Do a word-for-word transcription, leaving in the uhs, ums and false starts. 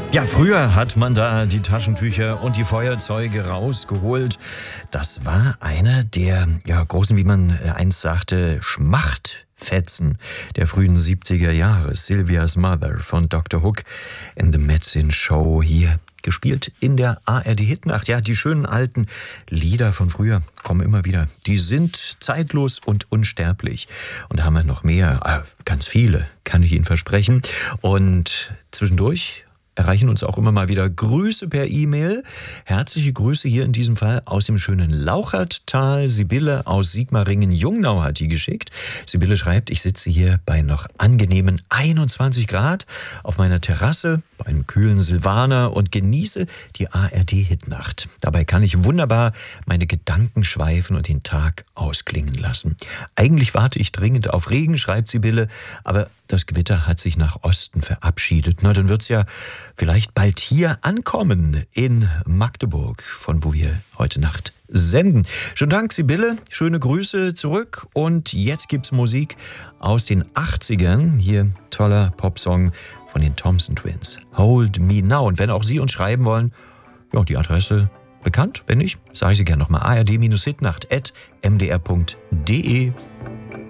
Ja, früher hat man da die Taschentücher und die Feuerzeuge rausgeholt. Das war einer der ja, großen, wie man einst sagte, Schmachtfetzen der frühen siebziger Jahre. Sylvia's Mother von Doktor Hook in The Medicine Show, hier gespielt in der A R D-Hitnacht. Ja, die schönen alten Lieder von früher kommen immer wieder. Die sind zeitlos und unsterblich. Und da haben wir noch mehr, äh, ganz viele, kann ich Ihnen versprechen. Und zwischendurch erreichen uns auch immer mal wieder Grüße per E-Mail. Herzliche Grüße hier in diesem Fall aus dem schönen Lauchertal. Sibylle aus Sigmaringen-Jungnau hat die geschickt. Sibylle schreibt, ich sitze hier bei noch angenehmen einundzwanzig Grad auf meiner Terrasse bei einem kühlen Silvaner und genieße die A R D-Hitnacht. Dabei kann ich wunderbar meine Gedanken schweifen und den Tag ausklingen lassen. Eigentlich warte ich dringend auf Regen, schreibt Sibylle, aber das Gewitter hat sich nach Osten verabschiedet. Na, dann wird's ja vielleicht bald hier ankommen in Magdeburg, von wo wir heute Nacht senden. Schönen Dank, Sibylle. Schöne Grüße zurück. Und jetzt gibt's Musik aus den achtzigern. Hier toller Popsong von den Thompson Twins. Hold Me Now. Und wenn auch Sie uns schreiben wollen, ja, die Adresse bekannt. Wenn nicht, sage ich Sie gerne nochmal. A R D Hitnacht at m d r punkt d e.